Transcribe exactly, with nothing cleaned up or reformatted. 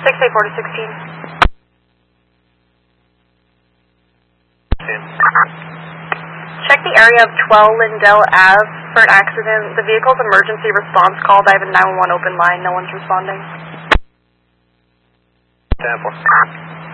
six eight four to sixteen. Check the area of twelve Lindell Ave for an accident. The vehicle's emergency response called. I have a nine one one open line. No one's responding. ten four.